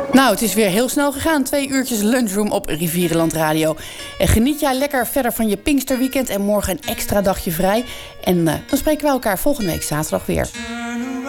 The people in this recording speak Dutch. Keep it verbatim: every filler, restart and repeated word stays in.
Nou, het is weer heel snel gegaan. Twee uurtjes lunchroom op Rivierenland Radio. En geniet jij lekker verder van je Pinksterweekend en morgen een extra dagje vrij. En uh, dan spreken we elkaar volgende week zaterdag weer.